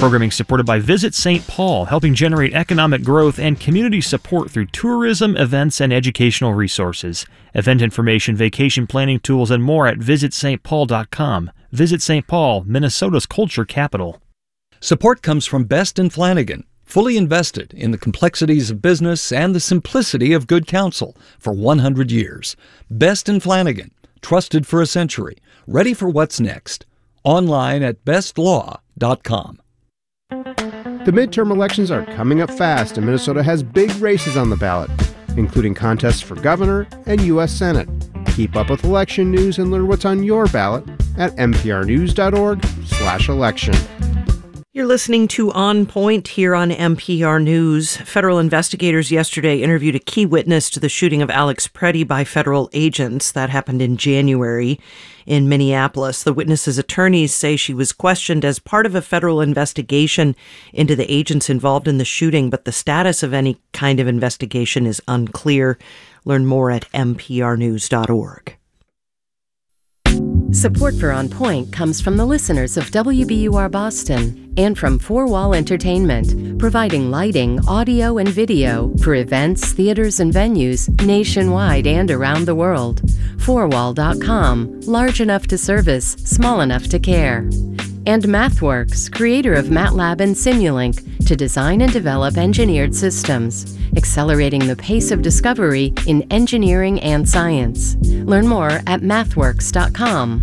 Programming supported by Visit St. Paul, helping generate economic growth and community support through tourism, events, and educational resources. Event information, vacation planning tools, and more at visitstpaul.com. Visit St. Paul, Minnesota's culture capital. Support comes from Best & Flanagan, fully invested in the complexities of business and the simplicity of good counsel for 100 years. Best & Flanagan, trusted for a century, ready for what's next. Online at bestlaw.com. The midterm elections are coming up fast, and Minnesota has big races on the ballot, including contests for governor and U.S. Senate. Keep up with election news and learn what's on your ballot at nprnews.org/election. You're listening to On Point here on NPR News. Federal investigators yesterday interviewed a key witness to the shooting of Alex Preddy by federal agents. That happened in January in Minneapolis. The witness's attorneys say she was questioned as part of a federal investigation into the agents involved in the shooting, but the status of any kind of investigation is unclear. Learn more at nprnews.org. Support for On Point comes from the listeners of WBUR Boston and from Four Wall Entertainment, providing lighting, audio, and video for events, theaters, and venues nationwide and around the world. Fourwall.com, large enough to service, small enough to care. And MathWorks, creator of MATLAB and Simulink, to design and develop engineered systems, accelerating the pace of discovery in engineering and science. Learn more at mathworks.com.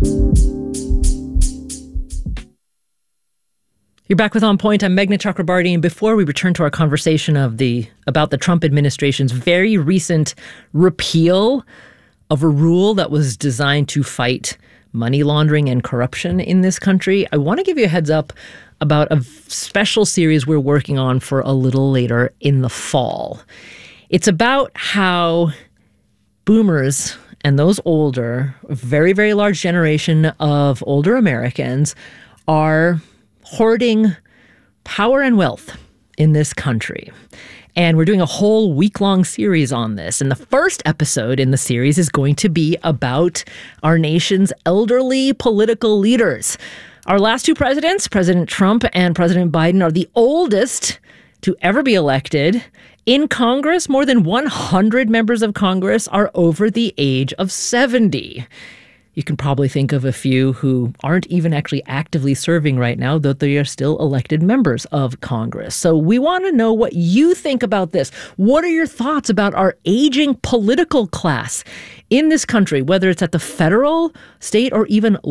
You're back with On Point. I'm Meghna Chakrabarty, and before we return to our conversation about the Trump administration's very recent repeal of a rule that was designed to fight money laundering and corruption in this country, I want to give you a heads up about a special series we're working on for a little later in the fall. It's about how boomers and those older, a very, very large generation of older Americans, are hoarding power and wealth in this country. And we're doing a whole week-long series on this. And the first episode in the series is going to be about our nation's elderly political leaders. Our last two presidents, President Trump and President Biden, are the oldest to ever be elected. In Congress, more than 100 members of Congress are over the age of 70. You can probably think of a few who aren't even actually actively serving right now, though they are still elected members of Congress. So we want to know what you think about this. What are your thoughts about our aging political class in this country, whether it's at the federal, state, or even